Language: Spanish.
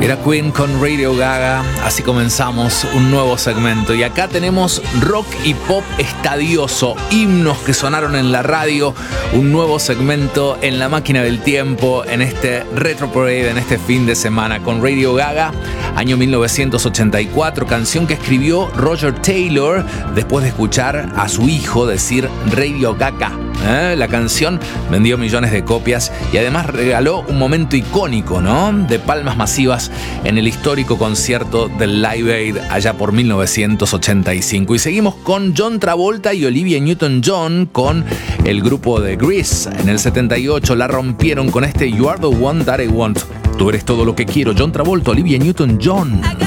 Era Queen con Radio Gaga, así comenzamos un nuevo segmento. Y acá tenemos rock y pop estadioso, himnos que sonaron en la radio, un nuevo segmento en la máquina del tiempo, en este Retro Parade, en este fin de semana, con Radio Gaga, año 1984, canción que escribió Roger Taylor después de escuchar a su hijo decir Radio Gaga. La canción vendió millones de copias y además regaló un momento icónico, ¿no?, de palmas masivas en el histórico concierto del Live Aid allá por 1985. Y seguimos con John Travolta y Olivia Newton-John con el grupo de Grease. En el 78 la rompieron con este You Are the One That I Want. Tú eres todo lo que quiero. John Travolta, Olivia Newton-John.